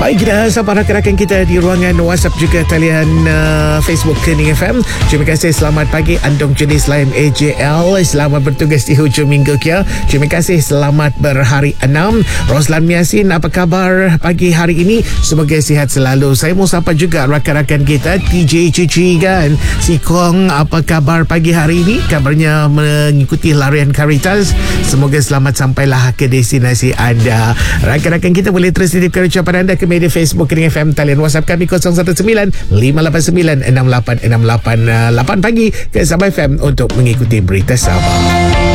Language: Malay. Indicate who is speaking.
Speaker 1: Baik, kita sapa rakan-rakan kita di ruangan WhatsApp juga talian Facebook Kening FM. Terima kasih, selamat pagi Andong Jenis Lain AJL. Selamat bertugas di hujung minggu kia. Terima kasih, selamat berhari 6. Roslan Miasin, apa khabar pagi hari ini? Semoga sihat selalu. Saya mau sapa juga rakan-rakan kita TJ Cici kan. Si Kong, apa khabar pagi hari ini? Kabarnya mengikuti larian Caritas. Semoga selamat sampailah ke destinasi anda. Rakan-rakan kita boleh terus titipkan ucapan anda ke media Facebook Kening FM, talian WhatsApp kami 019-589-6868 pagi ke Sabah FM untuk mengikuti berita Sabah.